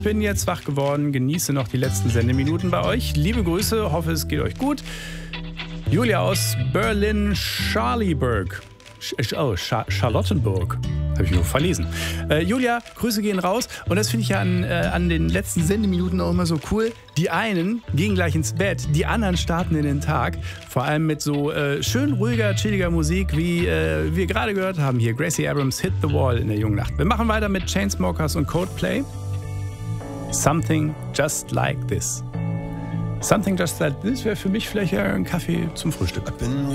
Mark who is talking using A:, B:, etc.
A: Bin jetzt wach geworden, genieße noch die letzten Sendeminuten bei euch. Liebe Grüße, hoffe es geht euch gut. Julia aus Berlin-Charlieburg. Charlottenburg. Habe ich nur verlesen. Julia, Grüße gehen raus. Und das finde ich ja an den letzten Sendeminuten auch immer so cool. Die einen gehen gleich ins Bett, die anderen starten in den Tag. Vor allem mit so schön ruhiger, chilliger Musik, wie wir gerade gehört haben hier. Gracie Abrams, Hit the Wall in der jungen Nacht. Wir machen weiter mit Chainsmokers und Coldplay. Something Just Like This. Something Just Like This wäre für mich vielleicht ja ein Kaffee zum Frühstück.